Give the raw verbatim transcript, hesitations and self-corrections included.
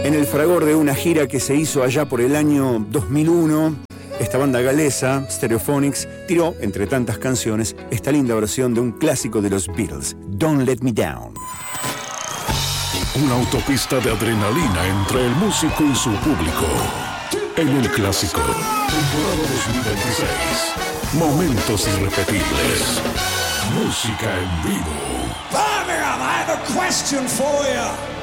En el fragor de una gira que se hizo allá por el año dos mil uno, esta banda galesa, Stereophonics, tiró, entre tantas canciones, esta linda versión de un clásico de los Beatles, Don't Let Me Down. Una autopista de adrenalina entre el músico y su público. En el clásico, temporada dos mil veintiséis. Momentos irrepetibles. Música en vivo. Birmingham, I have a question for you.